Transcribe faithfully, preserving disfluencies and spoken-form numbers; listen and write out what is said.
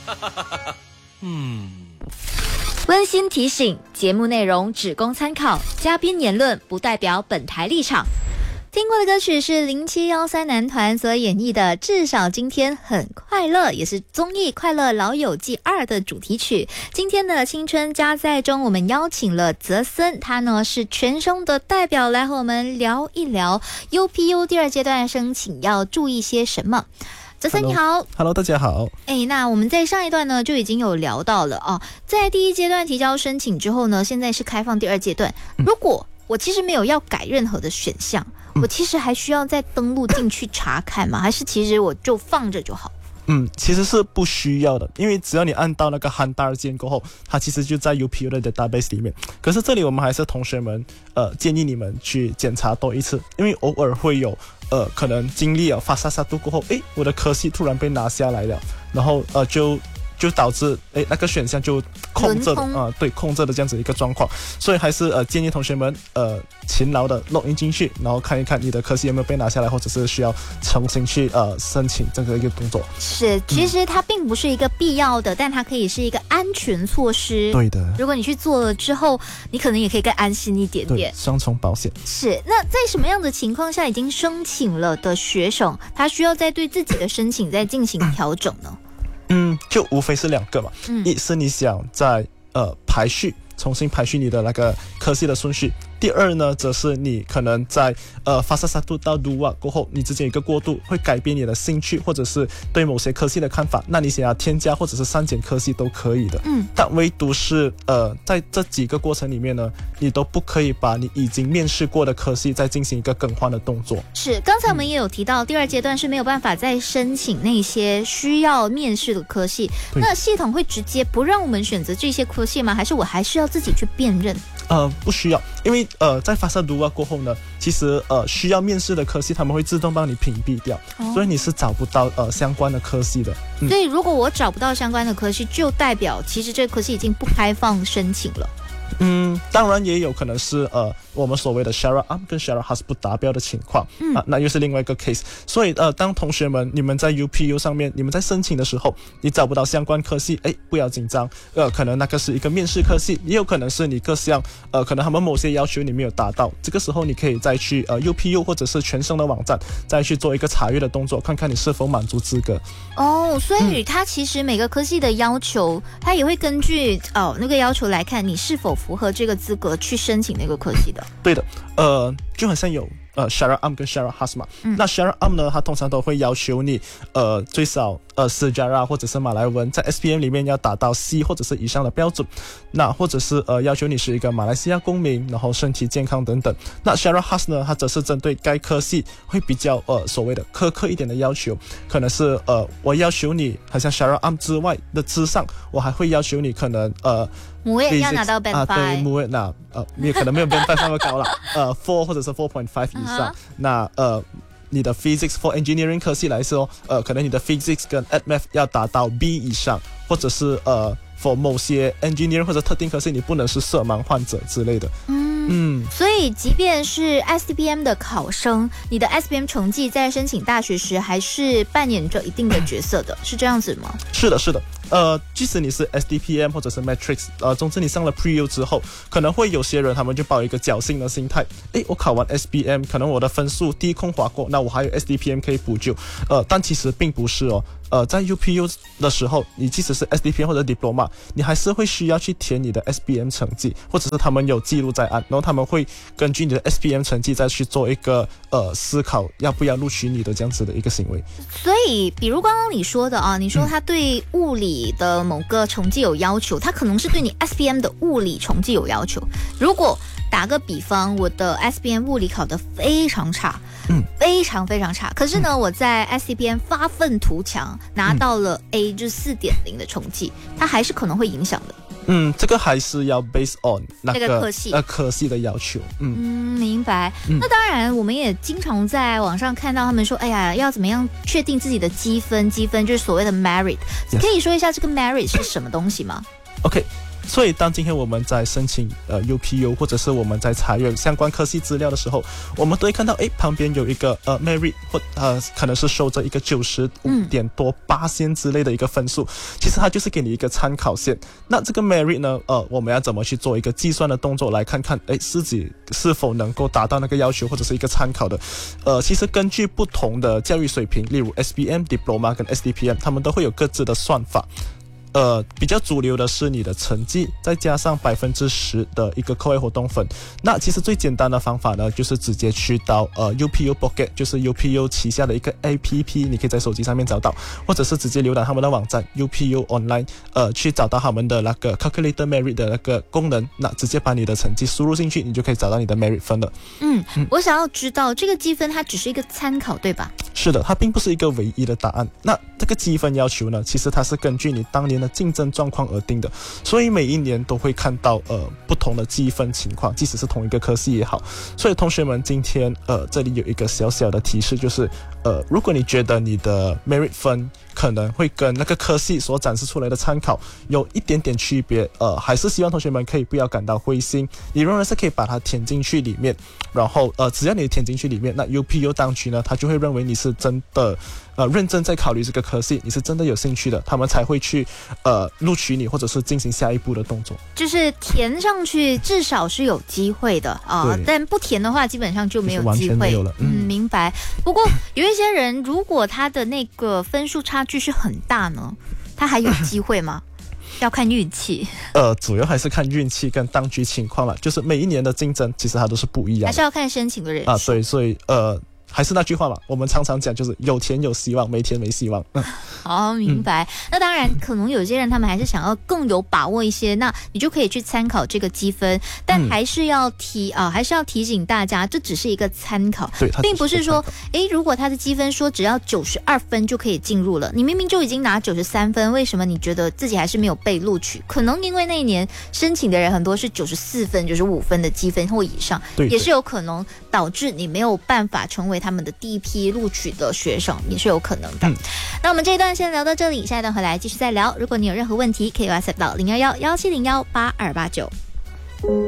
嗯。 温馨提醒：节目内容只供参考，嘉宾言论不代表本台立场。听过的歌曲是零七一三男团所演绎的《至少今天很快乐》，也是综艺《快乐老友记二》的主题曲。今天的青春加载中，我们邀请了泽森，他呢是全兄的代表，来和我们聊一聊 U P U 第二阶段申请要注意些什么。泽森你好。 Hello， 大家好。 哎，那我们在上一段呢就已经有聊到了哦，在第一阶段提交申请之后呢，现在是开放第二阶段。如果我其实没有要改任何的选项，我其实还需要再登录进去查看吗？还是其实我就放着就好？ 嗯，其实是不需要的，因为只要你按到那个汉大键过后，它其实就在 U P U 的 database 里面。可是这里我们还是同学们呃建议你们去检查多一次，因为偶尔会有呃可能经历了发萨萨度过后，诶，我的科系突然被拿下来了，然后呃就就导致诶那个选项就空着的啊、呃，对，空着的这样子一个状况。所以还是呃建议同学们呃勤劳的 login 进去，然后看一看你的科系有没有被拿下来，或者是需要重新去呃申请这个一个动作。 是，其实它并不是一个必要的，嗯、但它可以是一个安全措施。 对的， 如果你去做了之后，你可能也可以更安心一点点。 对，双重保险。是， 那在什么样的情况下已经申请了的学生，他需要再对自己的申请再进行调整呢？ 嗯，就无非是两个嘛， 嗯、 一是你想在呃排序，重新排序你的那个科系的顺序。第二呢，则是你可能在呃发萨萨度到 do 啊过后，你之间有一个过渡，会改变你的兴趣或者是对某些科系的看法，那你想要添加或者是删减科系都可以的。 嗯， 但唯独是呃在这几个过程里面呢，你都不可以把你已经面试过的科系再进行一个更换的动作。 是，刚才我们也有提到，嗯、第二阶段是没有办法再申请那些需要面试的科系，那系统会直接不让我们选择这些科系吗？还是我还需要自己去辨认？ 呃，不需要，因为呃，在发萨读啊过后呢，其实呃需要面试的科系，他们会自动帮你屏蔽掉，哦、所以你是找不到呃相关的科系的。 嗯、所以如果我找不到相关的科系，就代表其实这个科系已经不开放申请了。 嗯，当然也有可能是呃我们所谓的 Shara Up 跟 Shara Has 不达标的情况，嗯、啊，那又是另外一个 case。所以呃，当同学们你们在 U P U 上面，你们在申请的时候，你找不到相关科系，哎，不要紧张，呃，可能那个是一个面试科系，也有可能是你各项呃，可能他们某些要求你没有达到，这个时候你可以再去呃 U P U 或者是全生的网站再去做一个查阅的动作，看看你是否满足资格。 哦，所以它其实每个科系的要求，它也会根据哦那个要求来看你是否符合这个资格去申请那个科系的。 对的，呃，就很像有呃 Shara Am 跟 Shara Has 嘛，嗯、那 Shara Am 呢，它通常都会要求你呃最少呃 Sejarah 或者是马来文在 S P M 里面要达到 C 或者是以上的标准，那或者是呃要求你是一个马来西亚公民，然后身体健康等等。那 Shara Has 呢，它则是针对该科系会比较呃所谓的苛刻一点的要求，可能是呃我要求你好像 Shara Am 之外的之上，我还会要求你可能呃。 母语要拿到 Band 五、啊、 对，母语那呃，你可能没有 Band 五那么高了，呃 ，four 或者是 four point five 以上， uh-huh. 那呃，你的 Physics for Engineering 科系来说，呃，可能你的 Physics 跟 A D Math 要达到 B 以上，或者是呃 for 某些 Engineering 或者特定科系，你不能是色盲患者之类的。嗯嗯，所以即便是 S D P M 的考生，你的 S D P M 成绩在申请大学时还是扮演着一定的角色的，是这样子吗？ 是的，是的。呃，即使你是 S D P M 或者是 Matrix， 呃，总之你上了 Pre-U 之后，可能会有些人他们就抱一个侥幸的心态，诶，我考完 S B M， 可能我的分数低空划过，那我还有 S D P M 可以补救，呃，但其实并不是哦。呃，在 U P U 的时候，你即使是 S D P M 或者 Diploma， 你还是会需要去填你的 S B M 成绩，或者是他们有记录在案，然后他们会根据你的 S B M 成绩再去做一个呃思考，要不要录取你的这样子的一个行为。 所以，比如刚刚你说的啊，你说他对物理的某个成绩有要求，他可能是对你 S B M 的物理成绩有要求。如果打个比方，我的 S B M 物理考得非常差，嗯，非常非常差。可是呢，嗯、我在 S C P M 发愤图强，拿到了 A， 就是 四点零 的成绩，它还是可能会影响的。 嗯，这个还是要 based on 那个、 那个科系呃科系的要求。嗯嗯，明白、嗯。那当然，我们也经常在网上看到他们说，哎呀，要怎么样确定自己的积分？积分就是所谓的 merit，、yes. 可以说一下这个 merit 是什么东西吗？ OK。 所以当今天我们在申请呃 U P U 或者是我们在查阅相关科系资料的时候，我们都会看到，诶，旁边有一个呃 merit 或呃可能是收着一个九十五点多八仙之类的一个分数，其实它就是给你一个参考线。那这个 merit 呢，呃，我们要怎么去做一个计算的动作，来看看，诶，自己是否能够达到那个要求，或者是一个参考的。呃，其实根据不同的教育水平，例如 S B M Diploma 跟 S D P M， 他们都会有各自的算法。呃，比较主流的是你的成绩再加上百分之十的一个课外活动分。那其实最简单的方法呢，就是直接去到呃 U P U Pocket， 就是 U P U 旗下的一个 A P P， 你可以在手机上面找到，或者是直接浏览他们的网站 U P U Online， 呃，去找到他们的那个 Calculator Merit 的那个功能，那直接把你的成绩输入进去，你就可以找到你的 Merit 分了。 嗯，嗯我想要知道这个积分它只是一个参考，对吧？ 是的，它并不是一个唯一的答案。那这个积分要求呢，其实它是根据你当年的竞争状况而定的，所以每一年都会看到呃不同的积分情况，即使是同一个科系也好。所以同学们，今天呃这里有一个小小的提示，就是呃如果你觉得你的 merit 分可能会跟那个科系所展示出来的参考有一点点区别，呃还是希望同学们可以不要感到灰心，你仍然是可以把它填进去里面，然后呃只要你填进去里面，那 U P U 当局呢，他就会认为你是真的呃认真在考虑这个科系，你是真的有兴趣的，他们才会去呃录取你，或者是进行下一步的动作。就是填上去至少是有机会的啊、呃，但不填的话基本上就没有机会， 完全没有了。嗯， 嗯明白。不过有一些人如果他的那个分数差距是很大呢，他还有机会吗？要看运气。 呃，主要还是看运气跟当局情况了。就是每一年的竞争其实它都是不一样的， 还是要看申请的人数啊。对，所以呃。还是那句话嘛，我们常常讲就是有填有希望，没填没希望。嗯， 好，明白。嗯、那当然，可能有些人他们还是想要更有把握一些，那你就可以去参考这个积分，但还是要提啊、呃，还是要提醒大家，这只是一个参考， 对， 并不是说，诶，如果他的积分说只要九十二分就可以进入了，你明明就已经拿九十三分，为什么你觉得自己还是没有被录取？可能因为那一年申请的人很多是九十四分、九十五分的积分或以上， 对对， 也是有可能导致你没有办法成为他们的第一批录取的学生，也是有可能的。嗯、那我们这一段先聊到这里，下一段回来继续再聊。如果你有任何问题，可以 WhatsApp 到零幺幺幺七零幺八二八九。